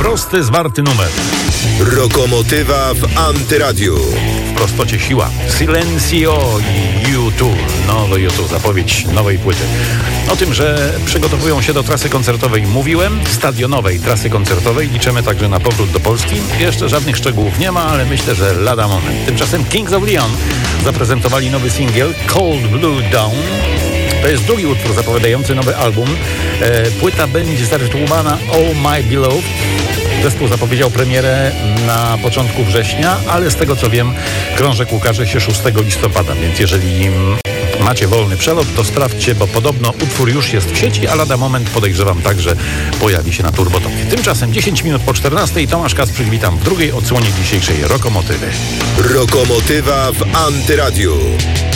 prosty, zwarty numer. Rokomotywa w Antyradiu. W prostocie siła. Silencio i U2. Nowe U2, zapowiedź nowej płyty. O tym, że przygotowują się do trasy koncertowej mówiłem. Stadionowej trasy koncertowej. Liczymy także na powrót do Polski. Jeszcze żadnych szczegółów nie ma, ale myślę, że lada moment. Tymczasem Kings of Leon zaprezentowali nowy singiel Cold Blue Dawn. To jest drugi utwór zapowiadający nowy album. Płyta będzie zatytułowana Oh My Beloved. Zespół zapowiedział premierę na początku września, ale z tego co wiem, krążek ukaże się 6 listopada, więc jeżeli macie wolny przelot, to sprawdźcie, bo podobno utwór już jest w sieci, a lada moment podejrzewam także pojawi się na Turbotopie. Tymczasem 10 minut po 14 Tomasz Kasprzyk, witam w drugiej odsłonie dzisiejszej Rokomotywy. Rokomotywa w Antyradiu.